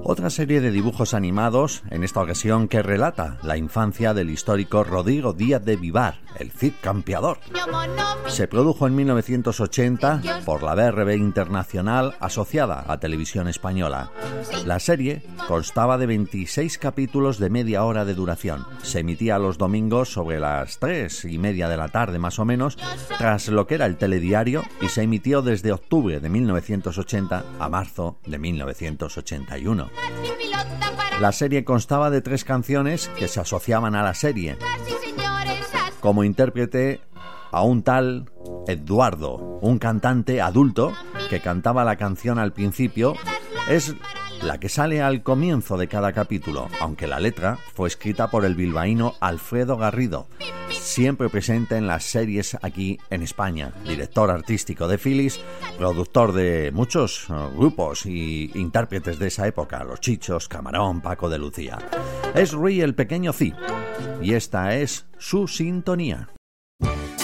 Otra serie de dibujos animados, en esta ocasión que relata la infancia del histórico Rodrigo Díaz de Vivar, el Cid Campeador. Se produjo en 1980 por la BRB Internacional asociada a Televisión Española. La serie constaba de 26 capítulos de media hora de duración. Se emitía los domingos sobre las 3:30 de la tarde más o menos, tras lo que era el telediario, y se emitió desde octubre de 1980 a marzo de 1981. La serie constaba de 3 canciones que se asociaban a la serie. Como intérprete a un tal Eduardo, un cantante adulto que cantaba la canción al principio, es la que sale al comienzo de cada capítulo, aunque la letra fue escrita por el bilbaíno Alfredo Garrido, siempre presente en las series aquí en España, director artístico de Phyllis, productor de muchos grupos y intérpretes de esa época, Los Chichos, Camarón, Paco de Lucía. Es Rui el Pequeño Cid, y esta es su sintonía.